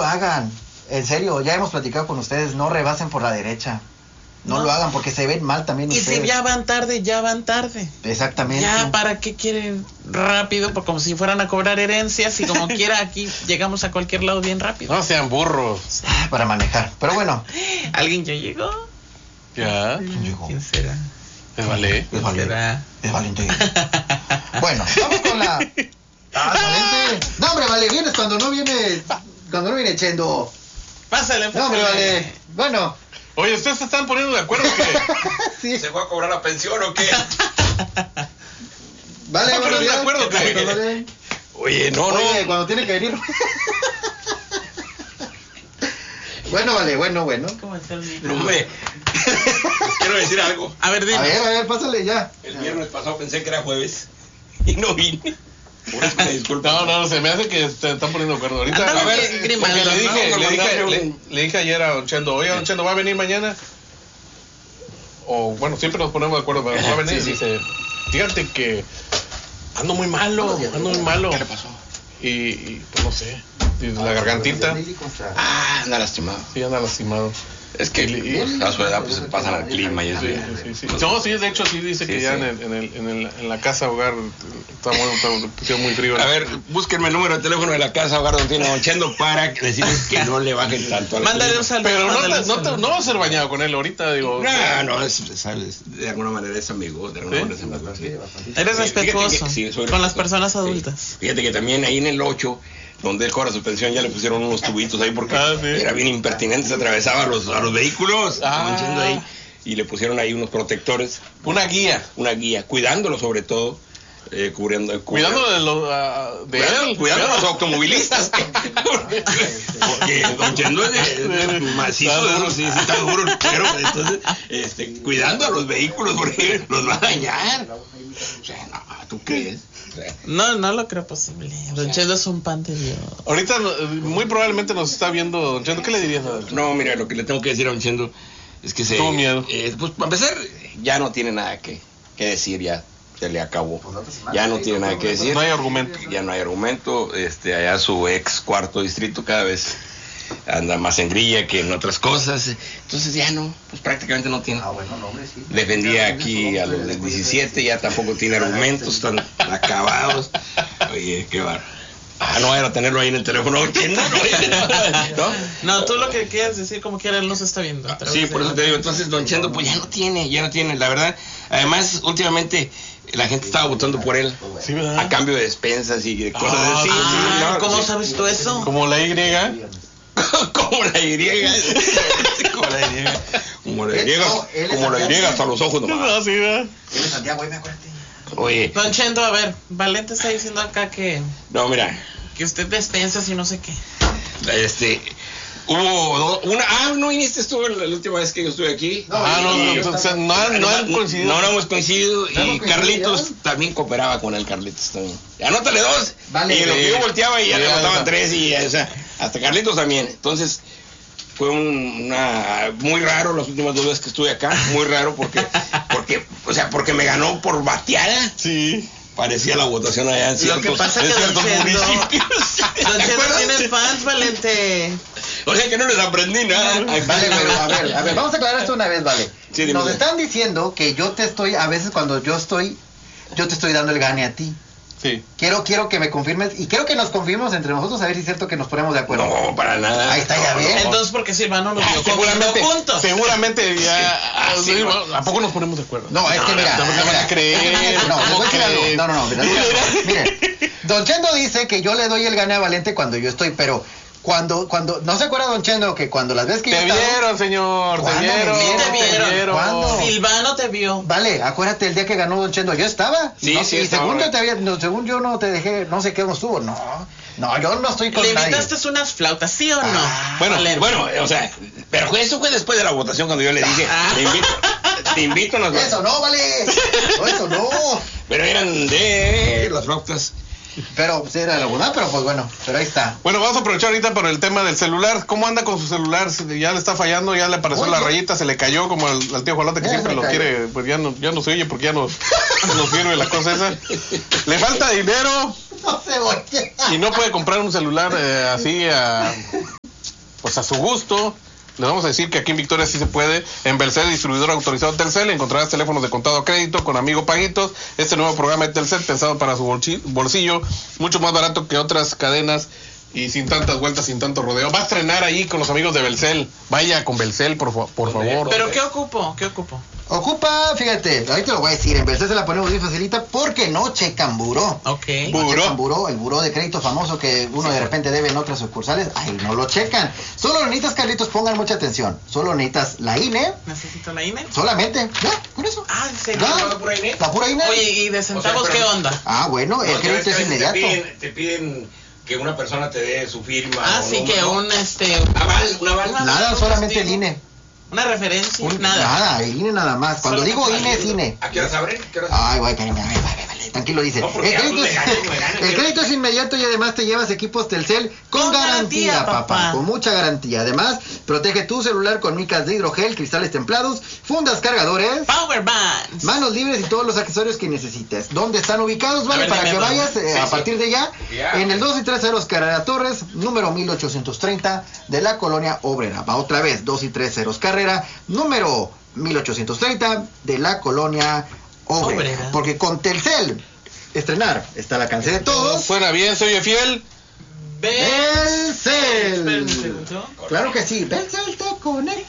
lo hagan. En serio, ya hemos platicado con ustedes, no rebasen por la derecha. No lo hagan porque se ven mal también ustedes. Y si ya van tarde, ya van tarde. Exactamente. Ya, ¿para qué quieren rápido? Pues como si fueran a cobrar herencias y como quiera aquí llegamos a cualquier lado bien rápido. No sean burros. Para manejar. Pero bueno. ¿Alguien ya llegó? Ya. ¿Quién llegó? ¿Quién será? Es Valé. Es Valé. ¿Será? Es Valente. Bueno, vamos con la... Valente. No, hombre, Vale, vienes cuando no viene Chendo. Pásale, No, hombre, Vale. Bueno. Oye, ¿ustedes se están poniendo de acuerdo que Sí. ¿Se fue a cobrar la pensión o qué? Vale, ¿Están poniendo de acuerdo que Vale. Oye, no. Oye, cuando tiene que venir. Bueno, Vale, bueno. ¿Cómo está el mío? No, hombre. Les quiero decir algo. A ver, dime. A ver, pásale ya. El viernes pasado pensé que era jueves y no vine. Por eso me disculpo. No, se me hace que se están poniendo de acuerdo. Ahorita, Andaba a ver, bien grimado, porque ¿no? le dije ayer a Don Chendo, oye, Don Chendo, ¿va a venir mañana? O, bueno, siempre nos ponemos de acuerdo, pero va a venir. Sí. Y dice, fíjate que ando muy malo. ¿Qué le pasó? Y pues no sé, la gargantita. Anda lastimado. Sí, anda lastimado. Es que a su edad pues se pasan al clima y eso ya. Sí. No, sí, de hecho sí dice que ya en la casa hogar está muy frío. A ver, búsquenme el número de teléfono de la casa hogar donde tiene Don Chendo para decirles que no le bajen tanto al Mándale un saludo. Pero no vas a ser bañado con él ahorita, digo. No, de alguna manera es amigo, de alguna manera es amigo. Sí. Eres respetuoso con las personas Sí. adultas. Fíjate que también ahí en el 8, donde él cobra su pensión, ya le pusieron unos tubitos ahí porque era bien impertinente, se atravesaba a los vehículos, estaban yendo ahí, y le pusieron ahí unos protectores. Una guía, cuidándolo sobre todo, cuidando de él. Cuidando a los automovilistas. Porque Don Chendo es macizo, sí está duro el cuero, entonces, cuidando a los vehículos porque los va a dañar. O sea, no, ¿tú crees? No lo creo posible. Don Chendo es un pan de Dios. Ahorita muy probablemente nos está viendo Don Chendo. ¿Qué le dirías a Don Chendo? No, mira, lo que le tengo que decir a Don Chendo es que tuvo miedo. Pues para empezar, ya no tiene nada que decir, ya se le acabó. Ya no tiene nada que decir. No hay argumento. Ya no hay argumento. Allá su ex cuarto distrito cada vez anda más en grilla que en otras cosas. Entonces ya no, pues prácticamente no tiene. Defendía aquí a los del 17, ya tampoco tiene argumentos, están acabados. Oye, qué barro. No era tenerlo ahí en el teléfono. No, tú lo que quieres decir, como quiera, él no se está viendo. Sí, por eso te digo. Entonces, Don Chendo, pues ya no tiene, la verdad. Además, últimamente, la gente estaba votando por él. Sí, ¿verdad? A cambio de despensas y de cosas así. ¿Cómo sabes tú eso? Como la Y. Como la Y. Como la Y hasta los ojos nomás. Sí, ¿verdad? Él es Santiago, me acuerdo. Oye. Don Chendo, a ver, Valente está diciendo acá que No, mira. que usted despensas y no sé qué. Hubo una... ¿no viniste tú la última vez que yo estuve aquí? No han coincidido. No hemos coincidido. Y Carlitos también cooperaba con él, Carlitos también. Anótale 2. Vale. Y lo que yo volteaba y ya le Ya, botaban ya. 3 y o sea, hasta Carlitos también. Entonces, fue muy raro las últimas 2 veces que estuve acá. Muy raro porque me ganó por bateada. Sí. Parecía la votación allá en Lo que pasa es que Don Chendo tiene fans, Valente. O sea que no les aprendí nada. Vale, pero a ver, vamos a aclarar esto una vez, Vale. Sí, dime. Nos están diciendo que yo te estoy, a veces cuando yo te estoy dando el gane a ti. Sí. Quiero que me confirmes y quiero que nos confirmemos entre nosotros a ver si es cierto que nos ponemos de acuerdo. No, para nada. Ahí está, ya ven. Entonces, ¿por qué Silvano los vio comiendo juntos? Seguramente ya. Sí, ¿A poco nos ponemos de acuerdo? No, es que mira. No me van a creer. No, les voy a ¿Cómo decir algo. crees? No. Miren, Don Chendo dice que yo le doy el gane a Valente cuando yo estoy, pero cuando ¿no se acuerda Don Chendo que cuando las veces que yo Te he estado- vieron, señor. Te ¿Cuándo me vieron. vieron? Te vieron. ¿Cuándo? Silvano te vio. Vale, acuérdate el día que ganó Don Chendo, yo estaba. Sí, no, sí, y estaba, según ¿verdad? según yo no te dejé, no sé qué no estuvo. No, yo no estoy con ¿Le nadie. invitaste unas flautas, sí o no? Bueno, Valente. o sea, pero eso fue después de la votación cuando yo le dije, te invito a unas Eso no, vale. No, eso no. Pero eran de las flautas. Pero sí era la verdad, pero pues bueno, pero ahí está. Bueno, vamos a aprovechar ahorita por el tema del celular. ¿Cómo anda con su celular? ¿Ya le está fallando? ¿Ya le apareció Muy la bien. rayita? ¿Se le cayó como al tío Juanote que Ya siempre se lo cayó. quiere? Pues ya no se oye porque ya nos sirve la cosa esa. Le falta dinero No se oye. y no puede comprar un celular así a pues a su gusto. Les vamos a decir que aquí en Victoria sí se puede. En Belcel, distribuidor autorizado Telcel, encontrarás teléfonos de contado a crédito con Amigo Paguitos. Este nuevo programa de Telcel pensado para su bolsillo, mucho más barato que otras cadenas y sin tantas vueltas, sin tanto rodeo. Va a estrenar ahí con los amigos de Belcel. Vaya con Belcel, por favor. ¿Pero qué ocupo? Ocupa, fíjate, ahorita lo voy a decir, en Belcel se la ponemos bien facilita porque no checan buró. Ok. No checan buró, el buró de crédito famoso que uno de repente debe en otras sucursales, ahí no lo checan. Solo necesitas, Carlitos, pongan mucha atención. Solo necesitas la INE. ¿Necesito la INE? Solamente, ya, con eso. Ah, ¿en serio? Ya, ¿La pura INE? la pura INE. Oye, ¿y de centavos pero- qué onda? Ah, bueno, el No, crédito es inmediato. Te piden que una persona te dé su firma. Ah, o sí, no, que ¿no? un Un aval. Nada, un solamente el testigo. INE. Una referencia, nada. Nada, el INE nada más. Cuando digo INE es INE. ¿A qué horas abren? Ay, güey, vale, tranquilo, dice. No, porque El crédito es inmediato y además te llevas equipos Telcel con garantía, papá. Con mucha garantía. Además, protege tu celular con micas de hidrogel, cristales templados, fundas cargadores, Power bands. manos libres y todos los accesorios que necesites. ¿Dónde están ubicados? Vale, A ver, para dime que dónde. vayas a partir de ya. Ya. En el 2 y 3 ceros Carrera Torres, número 1830 de la colonia obrera. Va otra vez, 2 y 3 ceros Carrera, número 1830 de la colonia obrera. Porque con Telcel, estrenar está al alcance de todos. Suena bien, se oye fiel. Belcel. Esperen un segundo. Claro que sí, Belcel te conecta.